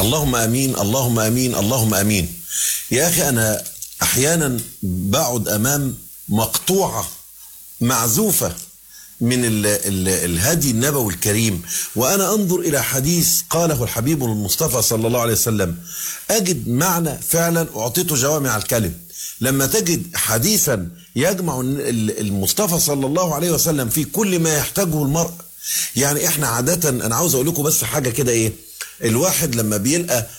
اللهم امين، اللهم امين، اللهم امين. يا اخي انا احيانا بقعد امام مقطوعه معزوفه من الهدي النبوي الكريم، وانا انظر الى حديث قاله الحبيب المصطفى صلى الله عليه وسلم، اجد معنى فعلا اعطيته جوامع الكلم. لما تجد حديثا يجمع المصطفى صلى الله عليه وسلم في كل ما يحتاجه المرء. يعني احنا عادة، انا عاوز اقول لكم بس حاجة كده، ايه الواحد لما بيلقى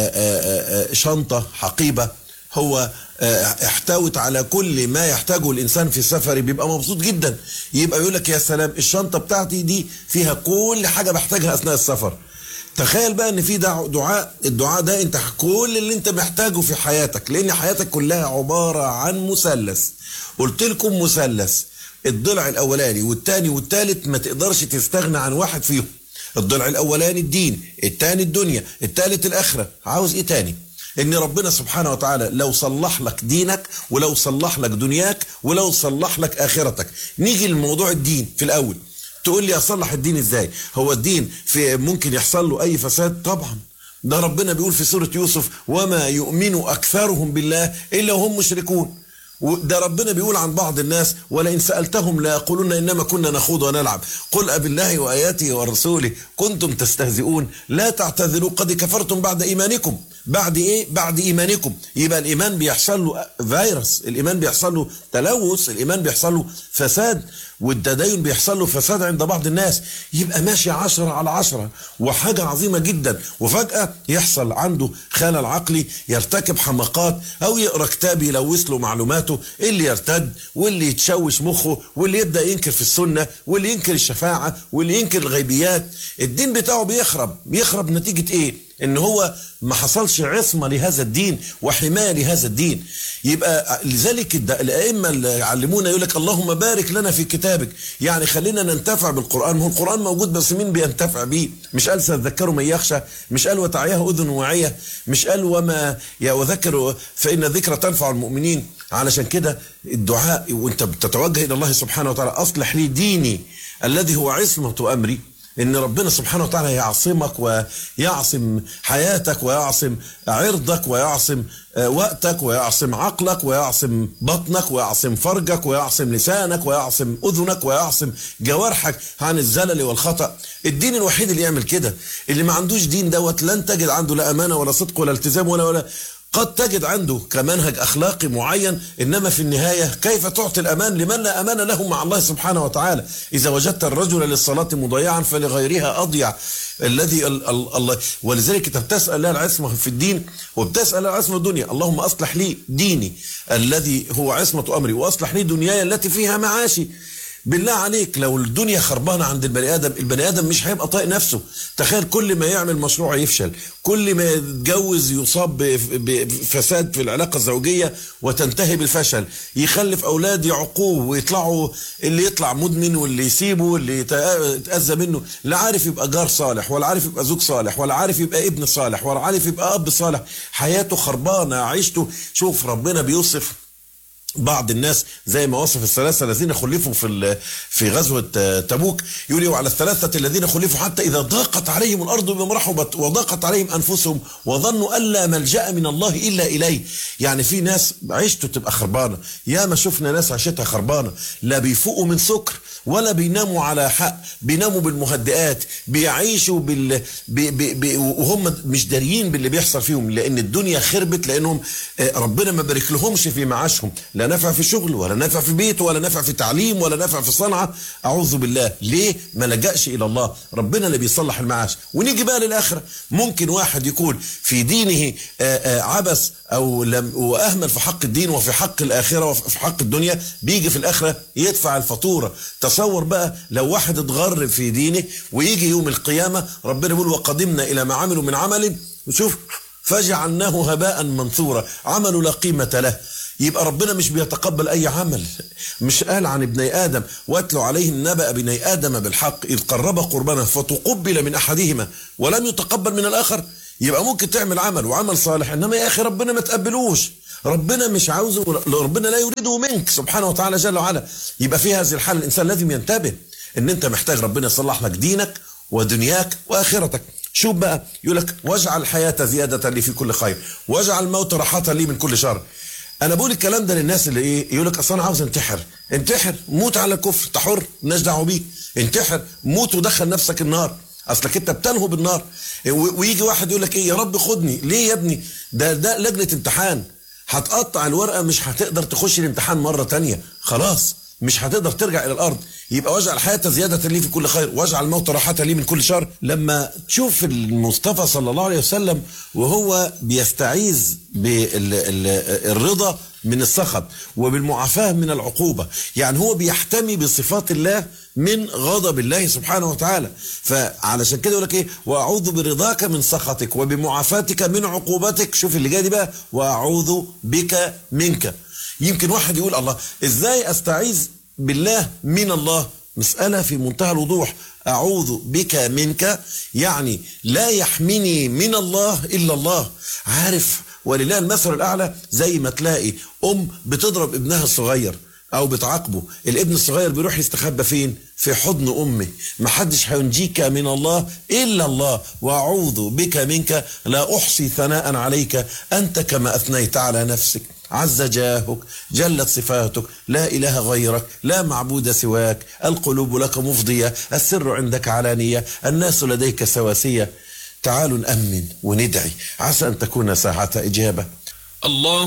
شنطة حقيبة هو احتوت على كل ما يحتاجه الانسان في السفر، بيبقى مبسوط جدا. يبقى يقول لك يا سلام، الشنطة بتاعتي دي فيها كل حاجة بحتاجها اثناء السفر. تخيل بقى ان في دعاء، الدعاء ده انت كل اللي انت محتاجه في حياتك، لان حياتك كلها عبارة عن مثلث. قلت لكم مثلث، الضلع الاولاني والثاني والثالث ما تقدرش تستغنى عن واحد فيهم. الضلع الاولاني الدين، الثاني الدنيا، الثالث الاخره. عاوز ايه تاني؟ ان ربنا سبحانه وتعالى لو صلح لك دينك، ولو صلح لك دنياك، ولو صلح لك اخرتك. نيجي لموضوع الدين في الاول. تقول لي اصلح الدين ازاي؟ هو الدين في ممكن يحصل له اي فساد؟ طبعا. ده ربنا بيقول في سورة يوسف: وما يؤمن اكثرهم بالله الا وهم مشركون. وده ربنا بيقول عن بعض الناس: ولئن سألتهم ليقولون إنما كنا نخوض ونلعب قل أبالله وآياته ورسوله كنتم تستهزئون لا تعتذروا قد كفرتم بعد إيمانكم. بعد إيه؟ بعد إيمانكم. يبقى الإيمان بيحصل له فيروس، الإيمان بيحصل له تلوث، الإيمان بيحصل له فساد، والتدين بيحصل له فساد عند بعض الناس. يبقى ماشي 10/10 وحاجة عظيمة جدا، وفجأة يحصل عنده خلل عقلي، يرتكب حماقات أو يقرأ كتاب يلوث له معلوماته، اللي يرتد واللي يتشوش مخه واللي يبدأ ينكر في السنة واللي ينكر الشفاعة واللي ينكر الغيبيات. الدين بتاعه بيخرب نتيجة إيه؟ ان هو ما حصلش عصمة لهذا الدين وحماية لهذا الدين. يبقى لذلك الائمة اللي علمونا يقول لك: اللهم بارك لنا في كتابك، يعني خلينا ننتفع بالقرآن. هو القرآن موجود بس مين بينتفع بيه؟ مش قال سيذكر من يخشى؟ مش قال وتعيها اذن واعية؟ مش قال وذكر فإن الذكر تنفع المؤمنين؟ علشان كده الدعاء وانت بتتوجه الى الله سبحانه وتعالى: اصلح لي ديني الذي هو عصمة امري. ان ربنا سبحانه وتعالى يعصمك ويعصم حياتك ويعصم عرضك ويعصم وقتك ويعصم عقلك ويعصم بطنك ويعصم فرجك ويعصم لسانك ويعصم اذنك ويعصم جوارحك عن الزلل والخطأ. الدين الوحيد اللي يعمل كده. اللي ما عندوش دين دوت لن تجد عنده لا امانة ولا صدق ولا التزام ولا قد تجد عنده كمنهج أخلاقي معين، إنما في النهاية كيف تعطي الأمان لمن لا أمان له مع الله سبحانه وتعالى؟ إذا وجدت الرجل للصلاة مضيعا فلغيرها أضيع. الذي الله، ولذلك أنت بتسأل الله العصمة في الدين وبتسأل الله العصمة في الدنيا. اللهم أصلح لي ديني الذي هو عصمة أمري، وأصلح لي دنياي التي فيها معاشي. بالله عليك لو الدنيا خربانة عند البني آدم مش هيبقى طايق نفسه. تخيل كل ما يعمل مشروع يفشل، كل ما يتجوز يصاب بفساد في العلاقة الزوجية وتنتهي بالفشل، يخلف أولاد يعقوه ويطلعوا، اللي يطلع مدمن واللي يسيبه واللي يتأذى منه، لا عارف يبقى جار صالح ولا عارف يبقى زوج صالح ولا عارف يبقى ابن صالح ولا عارف يبقى أب صالح. حياته خربانة، عيشته. شوف ربنا بيوصف بعض الناس زي ما وصف الثلاثة الذين خلفوا في غزوة تبوك، يقول: وعلى الثلاثة الذين خلفوا حتى إذا ضاقت عليهم الأرض بما رحبت وضاقت عليهم أنفسهم وظنوا أن لا ملجأ من الله إلا إليه. يعني في ناس عيشته تبقى خربانة. يا ما شفنا ناس عيشتها خربانة، لا بيفوقوا من سكر ولا بيناموا على حق، بيناموا بالمهدئات، بيعيشوا وهم مش داريين باللي بيحصل فيهم، لأن الدنيا خربت، لأنهم ربنا ما بارك لهمش في معاشهم، لا نفع في شغل ولا نفع في بيت ولا نفع في تعليم ولا نفع في صنعة. أعوذ بالله. ليه؟ ما لجأش إلى الله. ربنا اللي بيصلح المعاش. ونيجي بقى للآخرة. ممكن واحد يكون في دينه عبث وأهمل في حق الدين وفي حق الآخرة وفي حق الدنيا، بيجي في الآخرة يدفع الفاتورة. تصور بقى لو واحد اتغر في دينه ويجي يوم القيامة ربنا يقول: وقدمنا إلى ما عملوا من عمل وشوف فجعلناه هباء منثورا، عمل لا قيمة له. يبقى ربنا مش بيتقبل أي عمل. مش قال عن ابني آدم: واتلوا عليهم نبأ ابني آدم بالحق إذ قرب قربانا فتقبل من أحدهما ولم يتقبل من الآخر. يبقى ممكن تعمل عمل وعمل صالح، إنما يا أخي ربنا ما تقبلوش، ربنا مش عاوزه، ربنا لا يريده منك سبحانه وتعالى جل وعلا. يبقى في هذه الحالة الإنسان لازم ينتبه إن أنت محتاج ربنا يصلح لك دينك ودنياك وآخرتك. شوف بقى، يقول لك واجعل الحياة زيادة لي في كل خير، واجعل الموت راحة لي من كل شر. انا بقول الكلام ده للناس اللي ايه، يقول لك اصل انا عاوز انتحر. انتحر، موت على الكفر، انت حر، مالناش دعوه بيك. انتحر، موت ودخل نفسك النار، اصلك انت بتنهو بالنار. ويجي واحد يقول لك ايه، يا رب خدني. ليه يا ابني؟ ده لجنه امتحان، هتقطع الورقه، مش هتقدر تخش الامتحان مره تانية، خلاص مش هتقدر ترجع الى الارض. يبقى واجعل الحياه زياده لي في كل خير، واجعل الموت راحه لي من كل شر. لما تشوف المصطفى صلى الله عليه وسلم وهو بيستعيذ بالرضا من السخط وبالمعافاه من العقوبه، يعني هو بيحتمي بصفات الله من غضب الله سبحانه وتعالى. فعلشان كده يقول لك ايه، واعوذ برضاك من سخطك وبمعافاتك من عقوبتك. شوف اللي جاي دي بقى، واعوذ بك منك. يمكن واحد يقول الله، ازاي استعيذ بالله من الله؟ مسألة في منتهى الوضوح. أعوذ بك منك يعني لا يحميني من الله إلا الله. عارف، ولله المثل الأعلى. زي ما تلاقي أم بتضرب ابنها الصغير أو بتعاقبه، الابن الصغير بيروح يستخبى فين؟ في حضن أمه. محدش هينجيك من الله إلا الله. وأعوذ بك منك لا أحصي ثناء عليك أنت كما أثنيت على نفسك. عز جاهك، جلت صفاتك، لا إله غيرك، لا معبود سواك، القلوب لك مفضية، السر عندك علانية، الناس لديك سواسية. تعالوا نأمن وندعي، عسى أن تكون ساعة إجابة. الله